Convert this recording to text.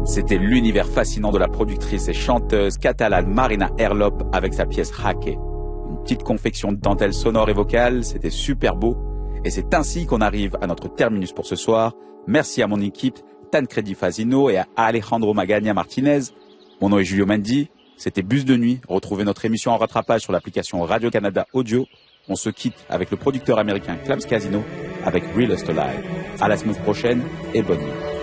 C'était l'univers fascinant de la productrice et chanteuse catalane Marina Herlop avec sa pièce Jaque. Une petite confection de dentelle sonore et vocale, c'était super beau. Et c'est ainsi qu'on arrive à notre terminus pour ce soir. Merci à mon équipe, Tancredi Fazino et à Alejandro Magana Martinez. Mon nom est Julio Mendy. C'était Bus de nuit. Retrouvez notre émission en rattrapage sur l'application Radio-Canada Audio. On se quitte avec le producteur américain Clams Casino avec Realest Alive. À la semaine prochaine et bonne nuit.